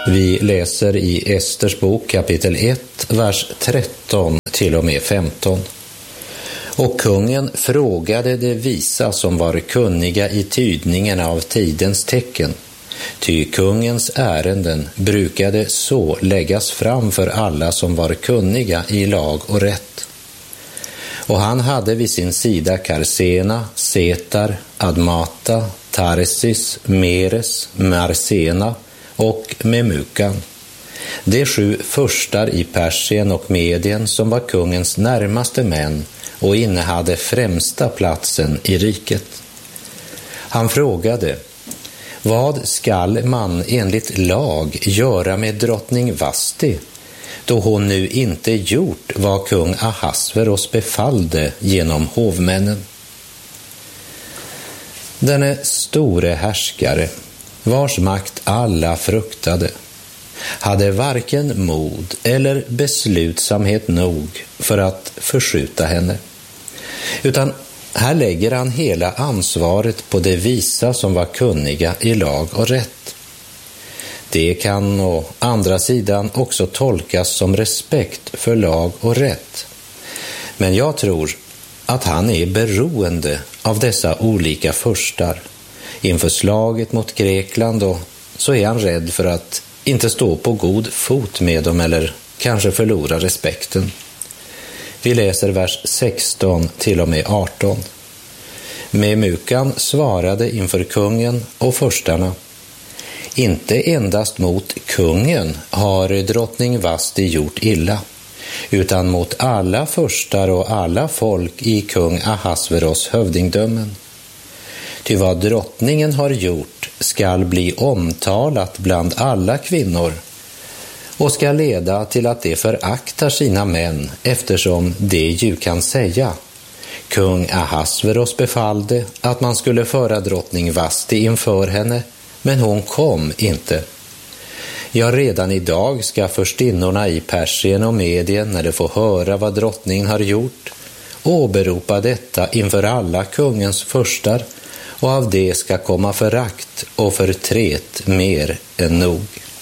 Vi läser i Esters bok kapitel 1, vers 13 till och med 15. Och kungen frågade de visa som var kunniga i tydningen av tidens tecken, ty kungens ärenden brukade så läggas fram för alla som var kunniga i lag och rätt. Och han hade vid sin sida Karsena, Setar, Admata, Tarsis, Meres, Marsena och Memukan, de 7 furstar i Persien och Medien som var kungens närmaste män och innehade främsta platsen i riket. Han frågade: vad skall man enligt lag göra med drottning Vasti, då hon nu inte gjort vad kung Ahasveros befallde genom hovmännen? Denne store härskare, vars makt alla fruktade, hade varken mod eller beslutsamhet nog för att förskjuta henne, utan här lägger han hela ansvaret på de visa som var kunniga i lag och rätt. Det kan å andra sidan också tolkas som respekt för lag och rätt. Men jag tror att han är beroende av dessa olika furstar inför slaget mot Grekland, och så är han rädd för att inte stå på god fot med dem eller kanske förlora respekten. Vi läser vers 16 till och med 18. Memukan svarade inför kungen och furstarna: inte endast mot kungen har drottning Vasti gjort illa, utan mot alla furstar och alla folk i kung Ahasveros hövdingdömen. Ty vad drottningen har gjort skall bli omtalat bland alla kvinnor och ska leda till att de föraktar sina män, eftersom de ju kan säga: kung Ahasveros befallde att man skulle föra drottning Vasti inför henne, men hon kom inte. Ja, redan idag ska förstinnorna i Persien och Medien, när de får höra vad drottningen har gjort, åberopa detta inför alla kungens furstar, och av det ska komma förakt och förtret mer än nog.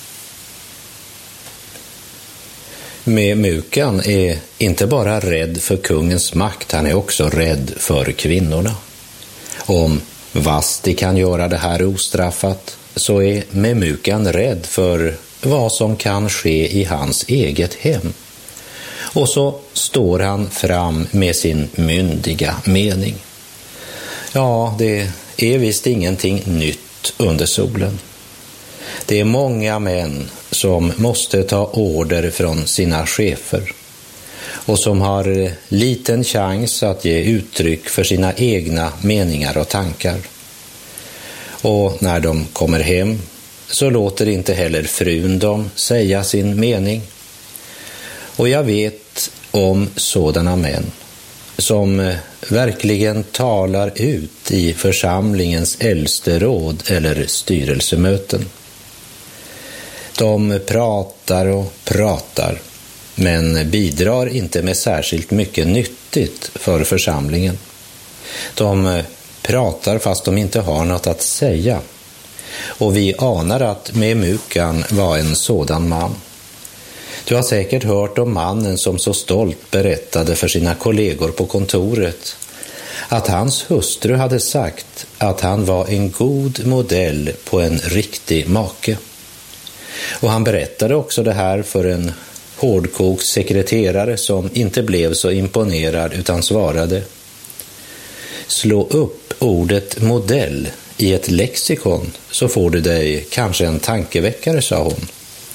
Memukan är inte bara rädd för kungens makt, han är också rädd för kvinnorna. Om Vasti kan göra det här ostraffat, så är Memukan rädd för vad som kan ske i hans eget hem. Och så står han fram med sin myndiga mening. Ja, det är visst ingenting nytt under solen. Det är många män som måste ta order från sina chefer och som har liten chans att ge uttryck för sina egna meningar och tankar. Och när de kommer hem så låter inte heller frun dem säga sin mening. Och jag vet om sådana män som verkligen talar ut i församlingens äldste råd eller styrelsemöten. De pratar och pratar, men bidrar inte med särskilt mycket nyttigt för församlingen. De pratar fast de inte har något att säga. Och vi anar att Memukan var en sådan man. Du har säkert hört om mannen som så stolt berättade för sina kollegor på kontoret att hans hustru hade sagt att han var en god modell på en riktig make. Och han berättade också det här för en hårdkokt sekreterare som inte blev så imponerad utan svarade: slå upp ordet modell i ett lexikon så får du dig kanske en tankeväckare, sa hon.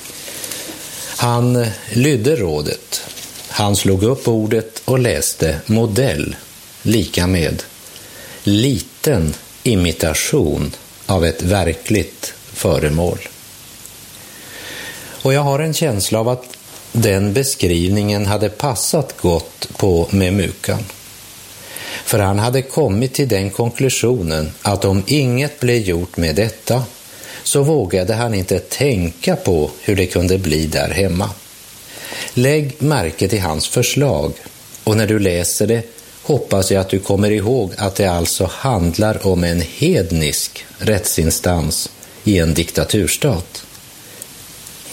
Han lydde rådet. Han slog upp ordet och läste modell lika med liten imitation av ett verkligt föremål. Och jag har en känsla av att den beskrivningen hade passat gott på Memukan. För han hade kommit till den konklusionen att om inget blev gjort med detta, så vågade han inte tänka på hur det kunde bli där hemma. Lägg märke till hans förslag, och när du läser det hoppas jag att du kommer ihåg att det alltså handlar om en hednisk rättsinstans i en diktaturstat.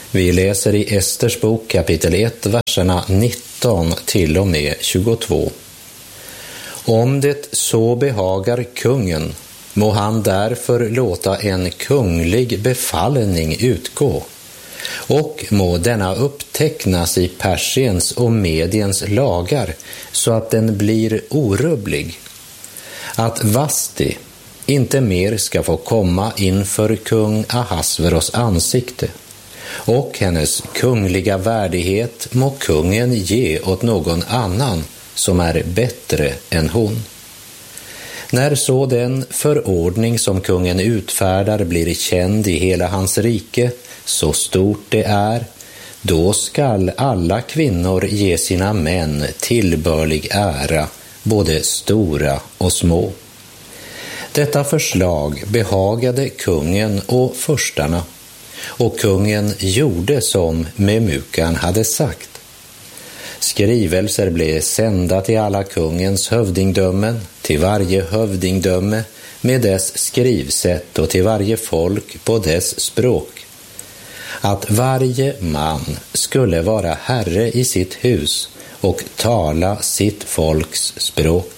Vi läser i Esters bok kapitel 1, verserna 19 till och med 22. Om det så behagar kungen, må han därför låta en kunglig befallning utgå, och må denna upptecknas i Persiens och Mediens lagar så att den blir orubblig, att Vasti inte mer ska få komma inför kung Ahasveros ansikte, och hennes kungliga värdighet må kungen ge åt någon annan som är bättre än hon. När så den förordning som kungen utfärdar blir känd i hela hans rike, så stort det är, då skall alla kvinnor ge sina män tillbörlig ära, både stora och små. Detta förslag behagade kungen och förstarna, och kungen gjorde som Memukan hade sagt. Skrivelser blev sända till alla kungens hövdingdömen, till varje hövdingdöme med dess skrivsätt och till varje folk på dess språk, att varje man skulle vara herre i sitt hus och tala sitt folks språk.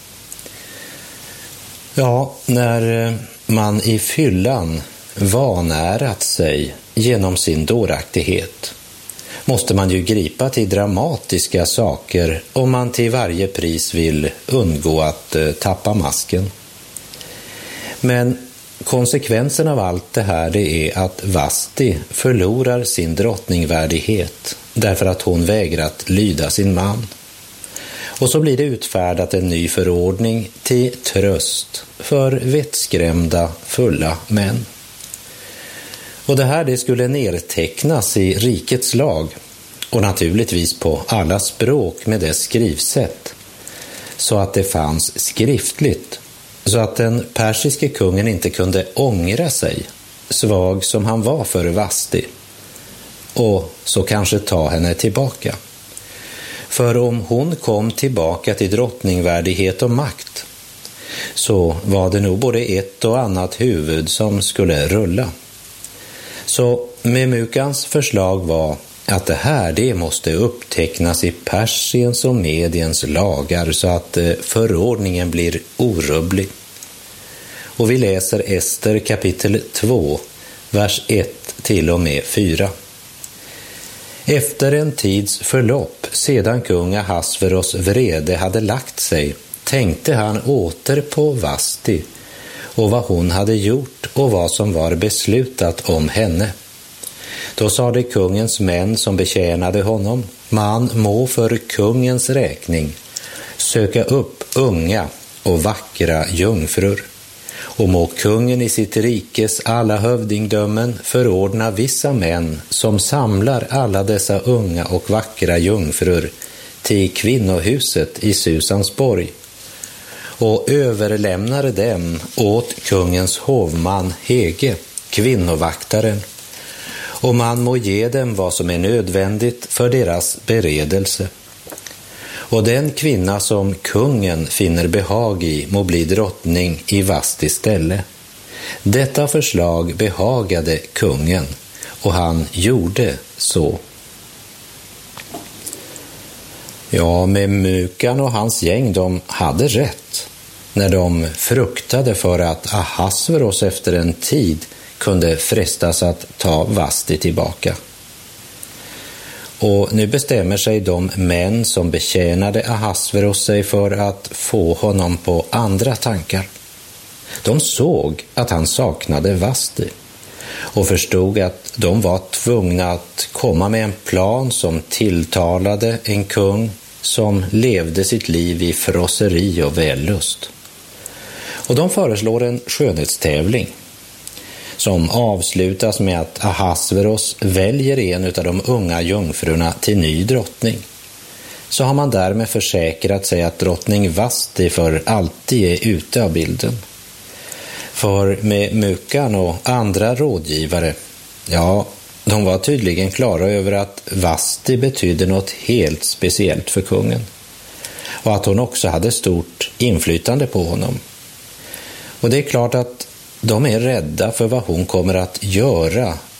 Ja, när man i fyllan vanärat sig genom sin dåraktighet måste man ju gripa till dramatiska saker om man till varje pris vill undgå att tappa masken. Men konsekvensen av allt det här, det är att Vasti förlorar sin drottningvärdighet därför att hon vägrat lyda sin man. Och så blir det utfärdat en ny förordning till tröst för vettskrämda fulla män. Och det här, det skulle nedtecknas i rikets lag och naturligtvis på alla språk med dess skrivsätt, så att det fanns skriftligt, så att den persiske kungen inte kunde ångra sig, svag som han var för Vasti, och så kanske ta henne tillbaka. För om hon kom tillbaka till drottningvärdighet och makt, så var det nog både ett och annat huvud som skulle rulla. Så Memukans förslag var att det här, det måste upptecknas i Persiens och Mediens lagar så att förordningen blir orubblig. Och vi läser Ester kapitel 2, vers 1 till och med 4. Efter en tids förlopp, sedan kung Ahasveros vrede hade lagt sig, tänkte han åter på Vasti och vad hon hade gjort och vad som var beslutat om henne. Då sade kungens män som betjänade honom: man må för kungens räkning söka upp unga och vackra jungfrur, och må kungen i sitt rikes alla hövdingdömen förordna vissa män som samlar alla dessa unga och vackra jungfrur till kvinnohuset i Susansborg och överlämnar dem åt kungens hovman Hege, kvinnovaktaren, och man må ge dem vad som är nödvändigt för deras beredelse. Och den kvinna som kungen finner behag i må bli drottning i Vastis ställe. Detta förslag behagade kungen, och han gjorde så. Ja, Memukan och hans gäng, de hade rätt när de fruktade för att Ahasveros efter en tid kunde frestas att ta Vasti tillbaka. Och nu bestämmer sig de män som betjänade Ahasveros sig för att få honom på andra tankar. De såg att han saknade Vasti och förstod att de var tvungna att komma med en plan som tilltalade en kung som levde sitt liv i frosseri och vällust. Och de föreslår en skönhetstävling som avslutas med att Ahasveros väljer en av de unga jungfrurna till ny drottning. Så har man därmed försäkrat sig att drottning Vasti för alltid är ute av bilden. För Memukan och andra rådgivare, ja, de var tydligen klara över att Vasti betydde något helt speciellt för kungen och att hon också hade stort inflytande på honom. Och det är klart att de är rädda för vad hon kommer att göra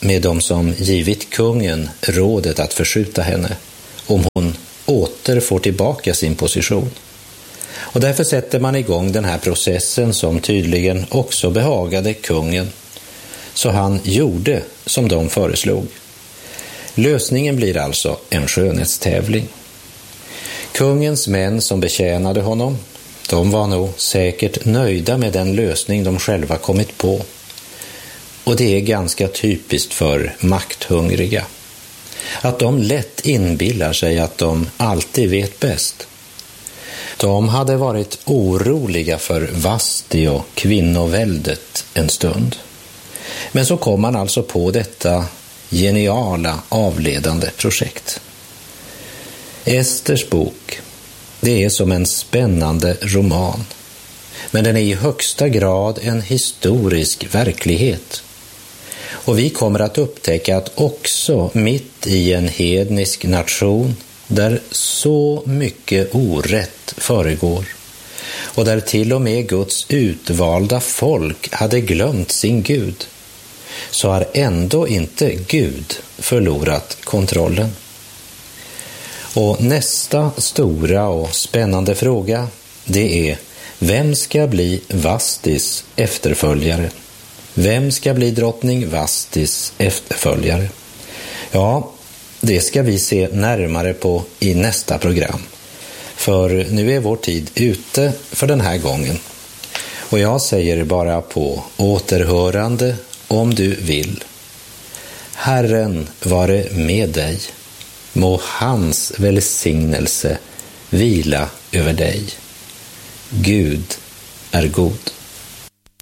med dem som givit kungen rådet att förskjuta henne om hon åter får tillbaka sin position. Och därför sätter man igång den här processen som tydligen också behagade kungen, så han gjorde som de föreslog. Lösningen blir alltså en skönhetstävling. Kungens män som betjänade honom, de var nog säkert nöjda med den lösning de själva kommit på. Och det är ganska typiskt för makthungriga, att de lätt inbillar sig att de alltid vet bäst. De hade varit oroliga för Vasti och kvinnoväldet en stund. Men så kom man alltså på detta geniala avledande projekt. Esters bok, det är som en spännande roman, men den är i högsta grad en historisk verklighet. Och vi kommer att upptäcka att också mitt i en hednisk nation där så mycket orätt föregår och där till och med Guds utvalda folk hade glömt sin Gud, så har ändå inte Gud förlorat kontrollen. Och nästa stora och spännande fråga, det är: vem ska bli Vastis efterföljare? Vem ska bli drottning Vastis efterföljare? Ja, det ska vi se närmare på i nästa program. För nu är vår tid ute för den här gången. Och jag säger bara på återhörande om du vill. Herren vare med dig. Må hans välsignelse vila över dig. Gud är god.